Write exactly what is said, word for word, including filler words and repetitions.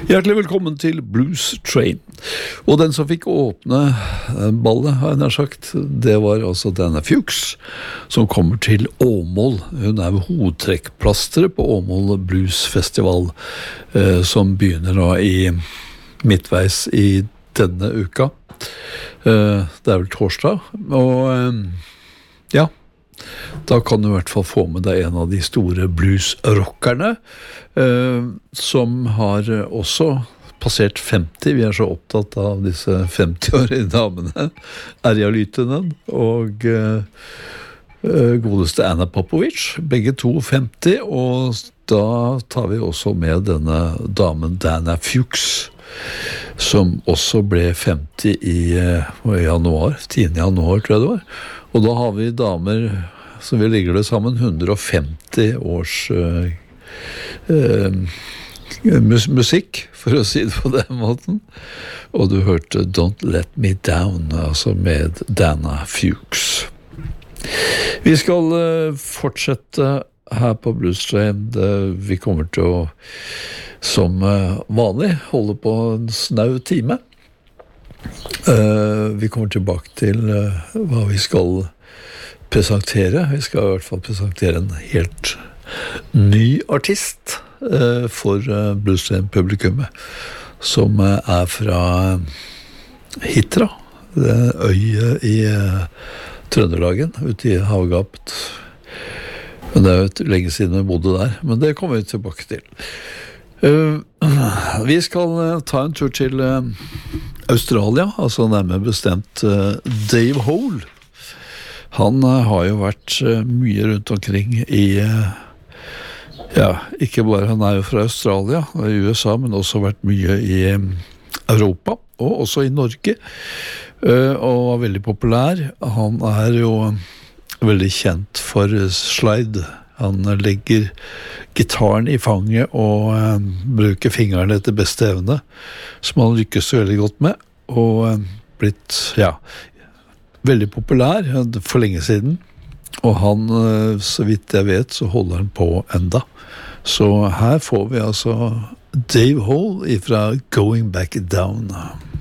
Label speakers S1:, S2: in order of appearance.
S1: Hjertelig velkommen til Blues Train. Og den som fikk åpne ballet, har jeg nær sagt, det var altså Dana Fuchs, som kommer til Åmål. Hun er hovedtrekkplasteret på Åmål Bluesfestival, eh, som begynner da i midtveis i denne uka. Eh, det er vel torsdag, og eh, ja, da kan du i hvert fall få med deg en av de store bluesrockerne, eh, som har også passert femti. Vi er så opptatt av disse femti-årige damene, Erja Lytinen og eh, godeste Anna Popovic, begge to femti, og da tar vi også med denne damen Dana Fuchs, som også ble femti i, i januar, tiende januar tror jeg det var. Og da har vi damer som vi ligger det sammen, hundre og femti års uh, uh, mus- musikk, for å si det på den måten. Og du hørte Don't Let Me Down, altså med Dana Fuchs. Vi skal uh, fortsette her på Blues Train. Vi kommer til å, som uh, vanlig, holde på en snau time. Uh, vi kommer tilbake til uh, hva vi skal presentere. Vi skal i hvert fall presentere en helt ny artist uh, for uh, Blues Train-publikummet, som uh, er fra Hitra, det øyet i uh, Trøndelagen, ute i havgapet. Men det er jo lenge siden vi bodde der, men det kommer vi tilbake til. Uh, vi skal uh, ta en tur til uh, Australia, altså nærmere bestemt uh, Dave Hole. Han uh, har jo vært uh, mye rundt omkring i, uh, ja, ikke bare han er jo fra Australia og i U S A, men også vært mye i um, Europa, og også i Norge, uh, og var veldig populær. Han er jo um, veldig kjent for uh, slide. Han legger gitaren i fanget og eh, bruker fingrene etter beste evne, som han lykkes veldig godt med, og eh, blitt, ja, veldig populær for lenge siden. Og han, eh, så vidt jeg vet, så holder han på enda. Så her får vi altså Dave Hole fra Going Back Down.